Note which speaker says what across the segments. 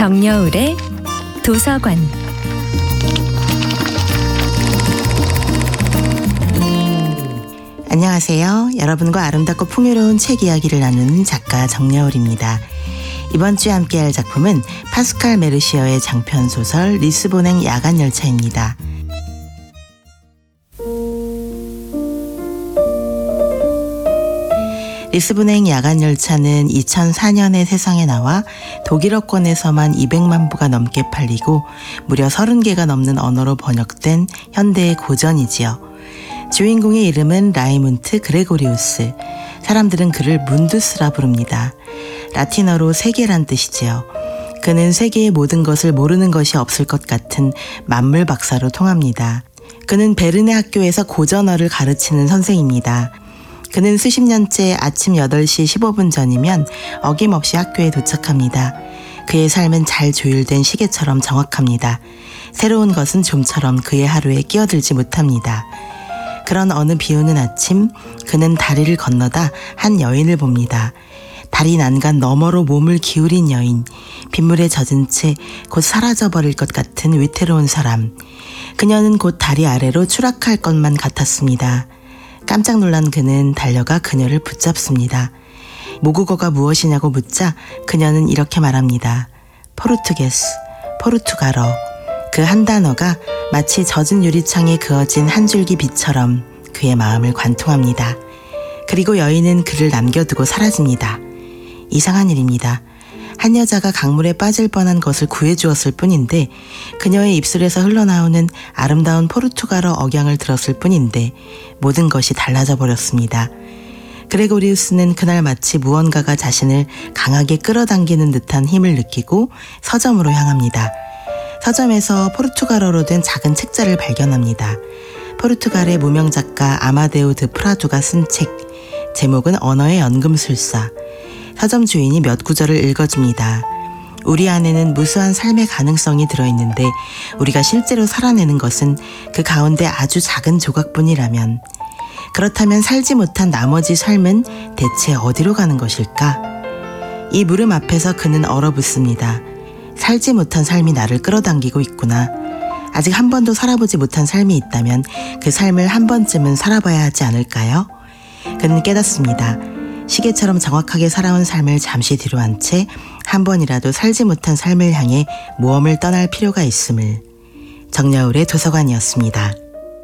Speaker 1: 정여울의 도서관.
Speaker 2: 안녕하세요. 여러분과 아름답고 풍요로운 책 이야기를 나누는 작가 정여울입니다. 이번 주에 함께할 작품은 파스칼 메르시어의 장편소설 리스본행 야간열차입니다. 리스본행 야간열차는 2004년에 세상에 나와 독일어권에서만 200만 부가 넘게 팔리고 무려 30개가 넘는 언어로 번역된 현대의 고전이지요. 주인공의 이름은 라이문트 그레고리우스. 사람들은 그를 문두스라 부릅니다. 라틴어로 세계란 뜻이지요. 그는 세계의 모든 것을 모르는 것이 없을 것 같은 만물 박사로 통합니다. 그는 베르네 학교에서 고전어를 가르치는 선생입니다. 그는 수십 년째 아침 8시 15분 전이면 어김없이 학교에 도착합니다. 그의 삶은 잘 조율된 시계처럼 정확합니다. 새로운 것은 좀처럼 그의 하루에 끼어들지 못합니다. 그런 어느 비오는 아침, 그는 다리를 건너다 한 여인을 봅니다. 다리 난간 너머로 몸을 기울인 여인, 빗물에 젖은 채 곧 사라져버릴 것 같은 위태로운 사람. 그녀는 곧 다리 아래로 추락할 것만 같았습니다. 깜짝 놀란 그는 달려가 그녀를 붙잡습니다. 모국어가 무엇이냐고 묻자 그녀는 이렇게 말합니다. 포르투게스, 포르투갈어. 그 한 단어가 마치 젖은 유리창에 그어진 한 줄기 빛처럼 그의 마음을 관통합니다. 그리고 여인은 그를 남겨두고 사라집니다. 이상한 일입니다. 한 여자가 강물에 빠질 뻔한 것을 구해주었을 뿐인데 그녀의 입술에서 흘러나오는 아름다운 포르투갈어 억양을 들었을 뿐인데 모든 것이 달라져 버렸습니다. 그레고리우스는 그날 마치 무언가가 자신을 강하게 끌어당기는 듯한 힘을 느끼고 서점으로 향합니다. 서점에서 포르투갈어로 된 작은 책자를 발견합니다. 포르투갈의 무명 작가 아마데우 드 프라두가 쓴 책, 제목은 언어의 연금술사. 서점 주인이 몇 구절을 읽어줍니다. 우리 안에는 무수한 삶의 가능성이 들어있는데 우리가 실제로 살아내는 것은 그 가운데 아주 작은 조각뿐이라면 그렇다면 살지 못한 나머지 삶은 대체 어디로 가는 것일까? 이 물음 앞에서 그는 얼어붙습니다. 살지 못한 삶이 나를 끌어당기고 있구나. 아직 한 번도 살아보지 못한 삶이 있다면 그 삶을 한 번쯤은 살아봐야 하지 않을까요? 그는 깨닫습니다. 시계처럼 정확하게 살아온 삶을 잠시 뒤로 한 채 한 번이라도 살지 못한 삶을 향해 모험을 떠날 필요가 있음을. 정여울의 도서관이었습니다.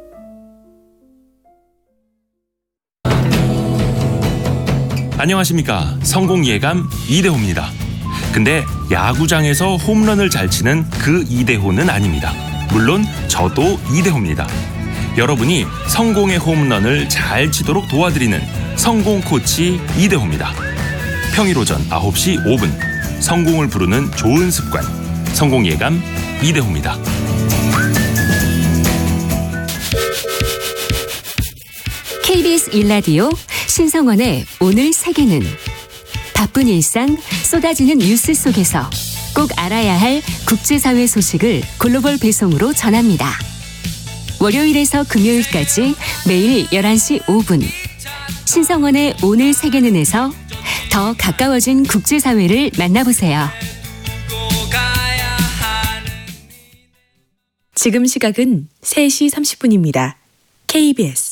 Speaker 3: 안녕하십니까. 성공예감 이대호입니다. 근데 야구장에서 홈런을 잘 치는 그 이대호는 아닙니다. 물론 저도 이대호입니다. 여러분이 성공의 홈런을 잘 치도록 도와드리는 성공 코치 이대호입니다. 평일 오전 9시 5분 성공을 부르는 좋은 습관 성공예감 이대호입니다.
Speaker 1: KBS 1라디오 신성원의 오늘 세계는 바쁜 일상 쏟아지는 뉴스 속에서 꼭 알아야 할 국제사회 소식을 글로벌 배송으로 전합니다. 월요일에서 금요일까지 매일 11시 5분 신성원의 오늘 세계는에서 더 가까워진 국제사회를 만나보세요.
Speaker 4: 지금 시각은 3시 30분입니다. KBS